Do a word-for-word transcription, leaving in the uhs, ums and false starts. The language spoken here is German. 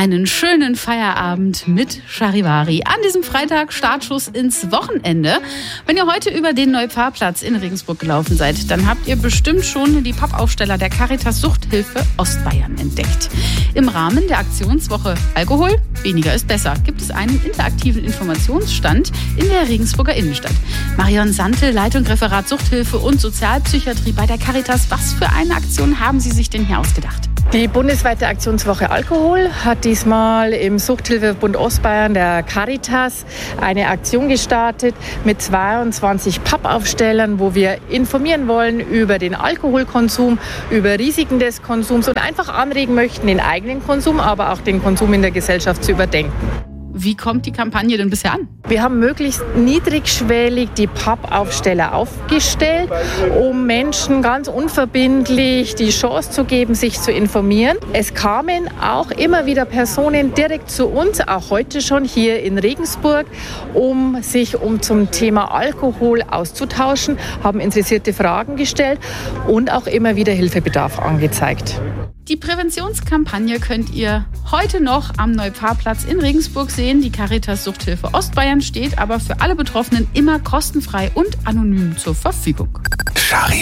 Einen schönen Feierabend mit Charivari. An diesem Freitag Startschuss ins Wochenende. Wenn ihr heute über den Neupfarrplatz in Regensburg gelaufen seid, dann habt ihr bestimmt schon die Pappaufsteller der Caritas Suchthilfe Ostbayern entdeckt. Im Rahmen der Aktionswoche Alkohol, weniger ist besser, gibt es einen interaktiven Informationsstand in der Regensburger Innenstadt. Marion Santel, Leitung Referat Suchthilfe und Sozialpsychiatrie bei der Caritas. Was für eine Aktion haben Sie sich denn hier ausgedacht? Die bundesweite Aktionswoche Alkohol hat diesmal im Suchthilfebund Ostbayern der Caritas eine Aktion gestartet mit zweiundzwanzig Pappaufstellern, wo wir informieren wollen über den Alkoholkonsum, über Risiken des Konsums und einfach anregen möchten, den eigenen Konsum, aber auch den Konsum in der Gesellschaft zu überdenken. Wie kommt die Kampagne denn bisher an? Wir haben möglichst niedrigschwellig die Pappaufsteller aufgestellt, um Menschen ganz unverbindlich die Chance zu geben, sich zu informieren. Es kamen auch immer wieder Personen direkt zu uns, auch heute schon hier in Regensburg, um sich um zum Thema Alkohol auszutauschen, haben interessierte Fragen gestellt und auch immer wieder Hilfebedarf angezeigt. Die Präventionskampagne könnt ihr heute noch am Neupfarrplatz in Regensburg sehen. Die Caritas Suchthilfe Ostbayern steht aber für alle Betroffenen immer kostenfrei und anonym zur Verfügung.